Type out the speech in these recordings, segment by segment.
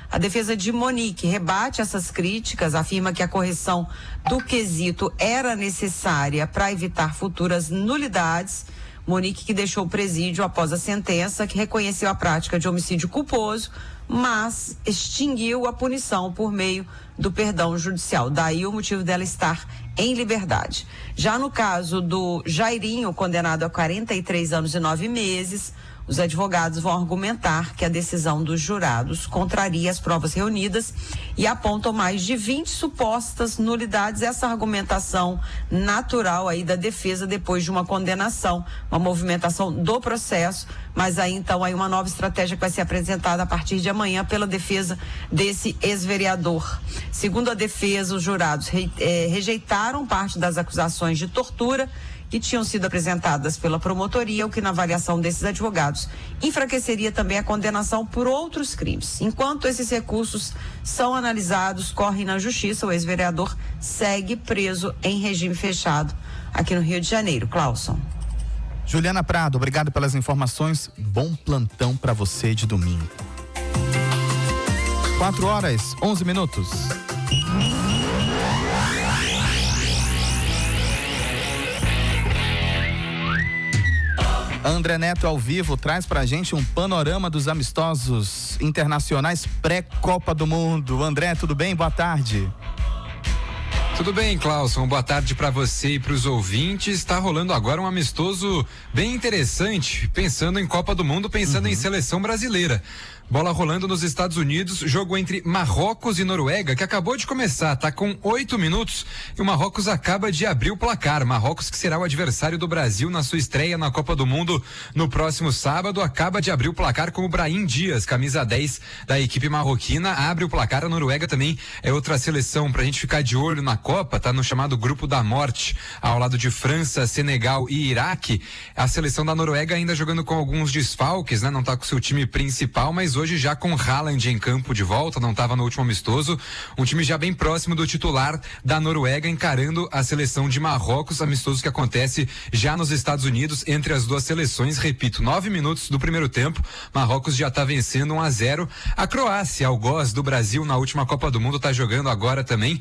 A defesa de Monique rebate essas críticas, afirma que a correção do quesito era necessária para evitar futuras nulidades. Monique, que deixou o presídio após a sentença, que reconheceu a prática de homicídio culposo, mas extinguiu a punição por meio do perdão judicial. Daí o motivo dela estar em liberdade. Já no caso do Jairinho, condenado a 43 anos e 9 meses, os advogados vão argumentar que a decisão dos jurados contraria as provas reunidas e apontam mais de 20 supostas nulidades. Essa argumentação natural aí da defesa depois de uma condenação, uma movimentação do processo, mas aí então aí uma nova estratégia que vai ser apresentada a partir de amanhã pela defesa desse ex-vereador. Segundo a defesa, os jurados rejeitaram parte das acusações de tortura que tinham sido apresentadas pela promotoria, o que na avaliação desses advogados enfraqueceria também a condenação por outros crimes. Enquanto esses recursos são analisados, correm na justiça, o ex-vereador segue preso em regime fechado aqui no Rio de Janeiro. Clauson. Juliana Prado, obrigado pelas informações. Bom plantão para você de domingo. 4h11. André Neto ao vivo traz pra gente um panorama dos amistosos internacionais pré-Copa do Mundo. André, tudo bem? Boa tarde. Tudo bem, Clauson? Boa tarde para você e para os ouvintes. Está rolando agora um amistoso bem interessante, pensando em Copa do Mundo, pensando em seleção brasileira. Bola rolando nos Estados Unidos, jogo entre Marrocos e Noruega, que acabou de começar, tá com 8 minutos e o Marrocos acaba de abrir o placar. Marrocos, que será o adversário do Brasil na sua estreia na Copa do Mundo no próximo sábado, acaba de abrir o placar com o Brahim Dias, camisa 10 da equipe marroquina, abre o placar. A Noruega também é outra seleção pra gente ficar de olho na Copa, tá no chamado Grupo da Morte, ao lado de França, Senegal e Iraque. A seleção da Noruega ainda jogando com alguns desfalques, né? Não tá com seu time principal, mas hoje já com Haaland em campo de volta, não estava no último amistoso, um time já bem próximo do titular da Noruega encarando a seleção de Marrocos, amistoso que acontece já nos Estados Unidos entre as duas seleções. Repito, 9 minutos do primeiro tempo, Marrocos já está vencendo 1-0. A Croácia, algoz do Brasil na última Copa do Mundo, está jogando agora também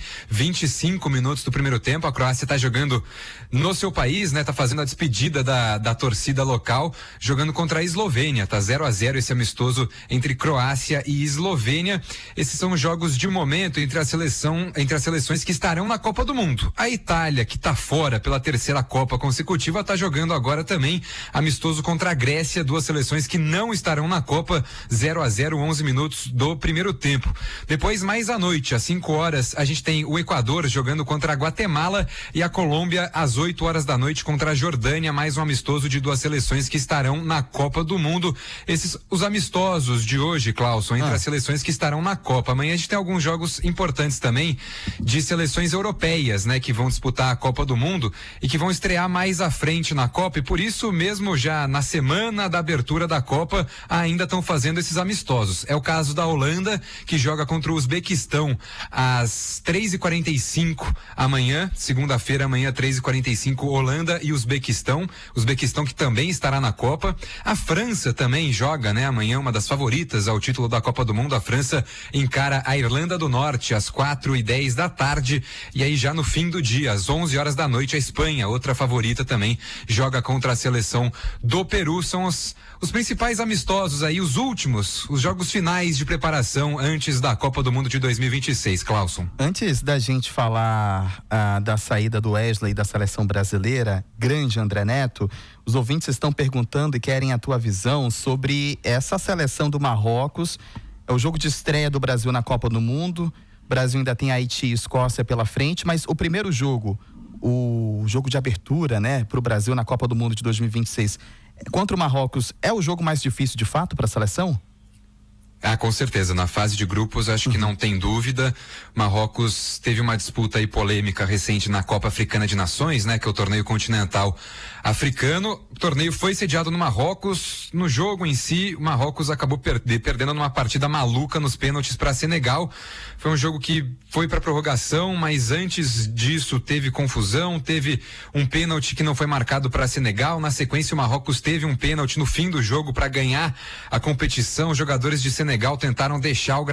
25 minutos do primeiro tempo. A Croácia está jogando no seu país, né? Tá fazendo a despedida da torcida local, jogando contra a Eslovênia. Tá 0-0 esse amistoso entre Croácia e Eslovênia. Esses são os jogos de momento entre as seleções que estarão na Copa do Mundo. A Itália, que está fora pela terceira Copa consecutiva, está jogando agora também amistoso contra a Grécia, duas seleções que não estarão na Copa. 0-0, 11 minutos do primeiro tempo. Depois, mais à noite, às 5 horas, a gente tem o Equador jogando contra a Guatemala e a Colômbia às 8 horas da noite contra a Jordânia, mais um amistoso de duas seleções que estarão na Copa do Mundo. Esses os amistosos de hoje, Clauson, entre as seleções que estarão na Copa. Amanhã a gente tem alguns jogos importantes também de seleções europeias, né, que vão disputar a Copa do Mundo e que vão estrear mais à frente na Copa, e por isso mesmo já na semana da abertura da Copa ainda estão fazendo esses amistosos. É o caso da Holanda, que joga contra o Uzbequistão às 3h45 amanhã, segunda-feira, amanhã 3h45, Holanda e Uzbequistão que também estará na Copa. A França também joga, né, amanhã, uma das favoritas ao título da Copa do Mundo. A França encara a Irlanda do Norte às 4h10 da tarde, e aí já no fim do dia, às 11 horas da noite, a Espanha, outra favorita também, joga contra a seleção do Peru. São os principais amistosos aí, os últimos, os jogos finais de preparação antes da Copa do Mundo de 2026, Clauson. Antes da gente falar da saída do Wesley da seleção brasileira, grande André Neto, os ouvintes estão perguntando e querem a tua visão sobre essa seleção do Marrocos. É o jogo de estreia do Brasil na Copa do Mundo. O Brasil ainda tem Haiti e Escócia pela frente, mas o primeiro jogo, o jogo de abertura, né, para o Brasil na Copa do Mundo de 2026, contra o Marrocos, é o jogo mais difícil de fato para a seleção? Ah, com certeza, na fase de grupos acho que não tem dúvida. Marrocos teve uma disputa aí polêmica recente na Copa Africana de Nações, né, que é o torneio continental africano. O torneio foi sediado no Marrocos. No jogo em si, o Marrocos acabou perdendo numa partida maluca nos pênaltis para Senegal. Foi um jogo que foi para prorrogação, mas antes disso teve confusão, teve um pênalti que não foi marcado para Senegal. Na sequência, o Marrocos teve um pênalti no fim do jogo para ganhar a competição. Os jogadores de Senegal tentaram deixar o